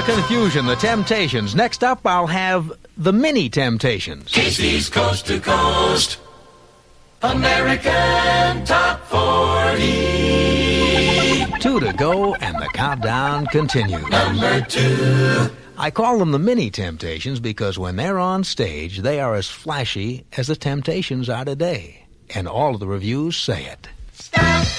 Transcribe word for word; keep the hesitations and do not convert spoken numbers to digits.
of confusion, the Temptations. Next up, I'll have the Mini Temptations. Casey's Coast to Coast American Top forty. Two to go, and the countdown continues. Number two. I call them the Mini Temptations because when they're on stage, they are as flashy as the Temptations are today. And all of the reviews say it. Stop